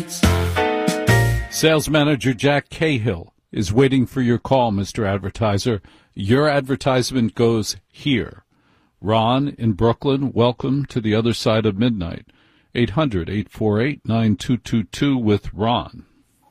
Sales Manager Jack Cahill is waiting for your call, Mr. Advertiser. Your advertisement goes here. Ron in Brooklyn, welcome to the other side of midnight. 800-848-9222 with Ron.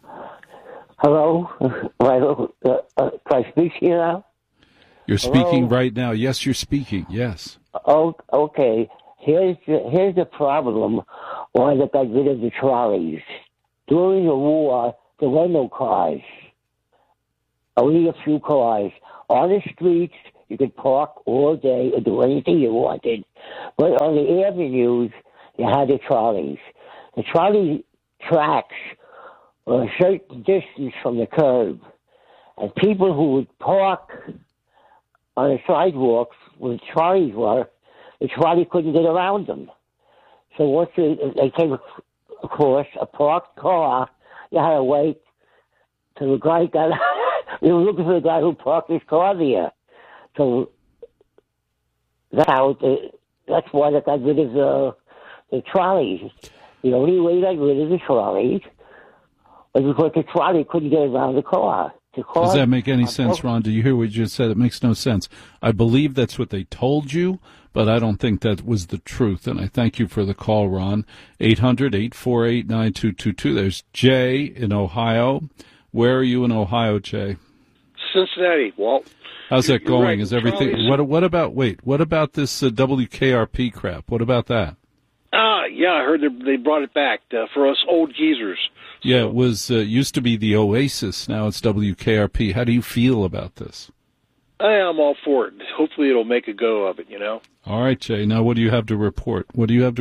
Hello? Can I speak to you now? You're speaking right now. Yes, you're speaking. Yes. Oh, okay. Here's the problem why they got rid of the trolleys. During the war, there were no cars. Only a few cars. On the streets, you could park all day and do anything you wanted. But on the avenues, you had the trolleys. The trolley tracks were a certain distance from the curb. And people who would park on the sidewalks where the trolleys were, the trolley couldn't get around them. So once they came across a parked car, you had to wait till the guy got out. We were looking for the guy who parked his car there. So that's why they got rid of the trolleys. The only way they got rid of the trolleys was because the trolley couldn't get around the car. Does that make any sense, Ron? Do you hear what you just said? It makes no sense. I believe that's what they told you, but I don't think that was the truth. And I thank you for the call, Ron. 800-848-9222. There's Jay in Ohio. Where are you in Ohio, Jay? Cincinnati, Walt. How's that going? Right. Is everything? What about this WKRP crap? What about that? Yeah, I heard they brought it back for us old geezers. Yeah, it was used to be the Oasis. Now it's WKRP. How do you feel about this? I'm all for it. Hopefully it'll make a go of it, you know. All right, Jay. Now what do you have to report? What you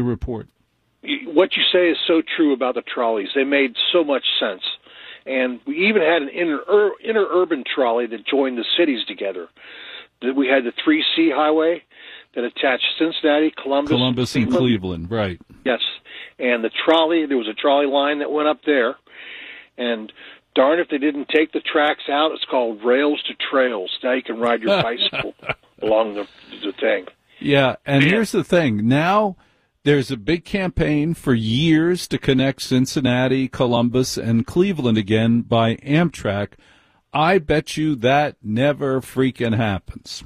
say is so true about the trolleys. They made so much sense. And we even had an interurban trolley that joined the cities together. We had the 3C highway that attached Cincinnati, Columbus and Cleveland, right. Yes. And there was a trolley line that went up there. And darn if they didn't take the tracks out. It's called Rails to Trails. Now you can ride your bicycle along the thing. Yeah, and here's the thing. Now there's a big campaign for years to connect Cincinnati, Columbus, and Cleveland again by Amtrak. I bet you that never freaking happens.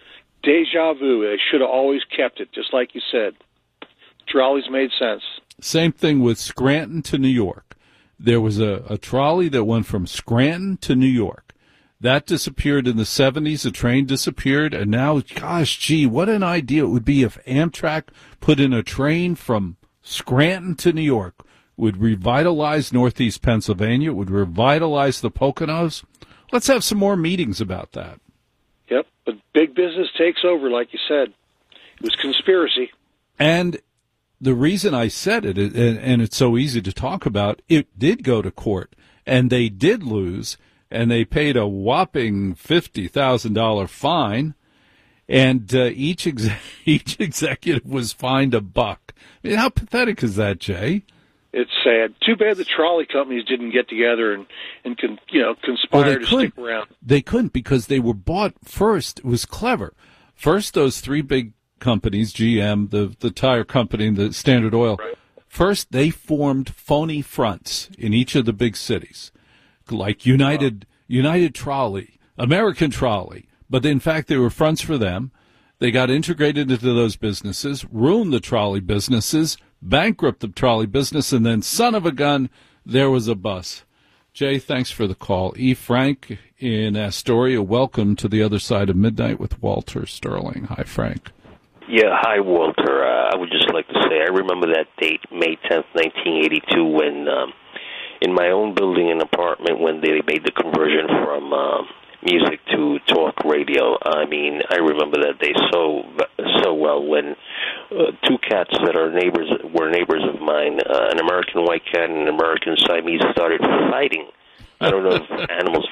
Deja vu. They should have always kept it, just like you said. Trolleys made sense. Same thing with Scranton to New York. There was a trolley that went from Scranton to New York. That disappeared in the 70s. The train disappeared. And now, gosh, gee, what an idea it would be if Amtrak put in a train from Scranton to New York. It would revitalize Northeast Pennsylvania. It would revitalize the Poconos. Let's have some more meetings about that. Yep, but big business takes over, like you said. It was conspiracy. And the reason I said it, and it's so easy to talk about, it did go to court, and they did lose, and they paid a whopping $50,000 fine, and each executive was fined $1. I mean, how pathetic is that, Jay? It's sad. Too bad the trolley companies didn't get together and conspire to stick around. They couldn't because they were bought first. It was clever. First, those three big companies, GM, the tire company, and the Standard Oil, right. First they formed phony fronts in each of the big cities, like United Trolley, American Trolley. But in fact, they were fronts for them. They got integrated into those businesses, ruined the trolley businesses, bankrupt the trolley business, and then, son of a gun, there was a bus. Jay, thanks for the call. E. Frank in Astoria, welcome to the other side of midnight with Walter Sterling. Hi, Frank. Yeah, hi, Walter. I would just like to say I remember that date, May 10th, 1982, when in my own building and apartment when they made the conversion from music to talk radio. I mean, I remember that day so well when two cats that were neighbors of mine, an American white cat and an American Siamese, started fighting. I don't know if animals...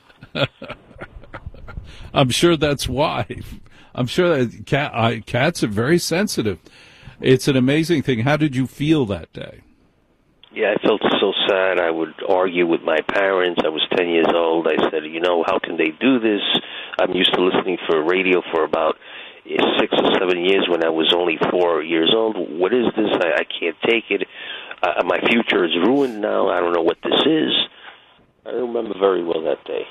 I'm sure that's why. I'm sure that cats are very sensitive. It's an amazing thing. How did you feel that day? Yeah, I felt so sad. I would argue with my parents. I was 10 years old. I said, how can they do this? I'm used to listening for radio for about 6 or 7 years when I was only 4 years old. What is this? I can't take it. my future is ruined now. I don't know what this is. I remember very well that day.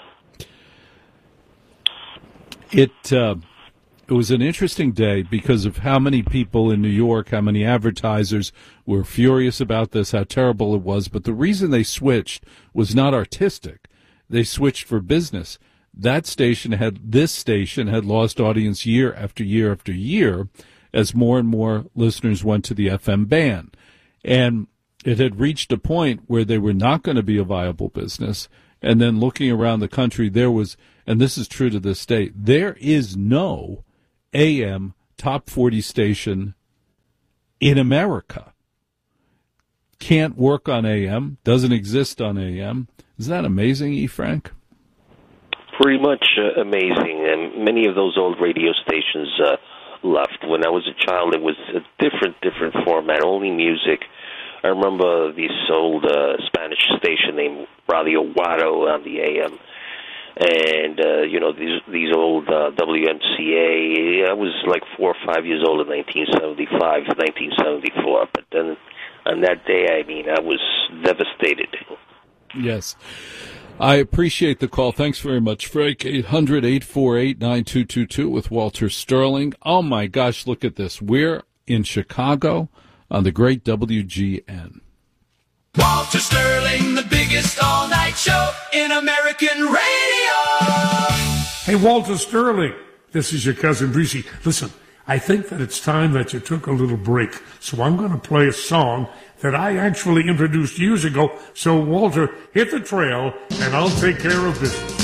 It was an interesting day because of how many people in New York, how many advertisers were furious about this, how terrible it was. But the reason they switched was not artistic. They switched for business. This station had lost audience year after year after year as more and more listeners went to the FM band. And it had reached a point where they were not going to be a viable business. And then looking around the country, there was, and this is true to this day, there is no AM top 40 station in America. Can't work on AM, doesn't exist on AM. Isn't that amazing, E. Frank? Pretty much amazing. And many of those old radio stations left. When I was a child, it was a different format, only music. I remember this old Spanish station named Radio Guado on the AM. And, these old WMCA, I was like 4 or 5 years old in 1975, 1974. But then on that day, I was devastated. Yes. I appreciate the call. Thanks very much, Frank. 800-848-9222 with Walter Sterling. Oh, my gosh, look at this. We're in Chicago on the great WGN. Walter Sterling, the biggest all-night show in American radio. Hey, Walter Sterling, this is your cousin Brucey. Listen, I think that it's time that you took a little break, so I'm going to play a song that I actually introduced years ago. So, Walter, hit the trail, and I'll take care of business.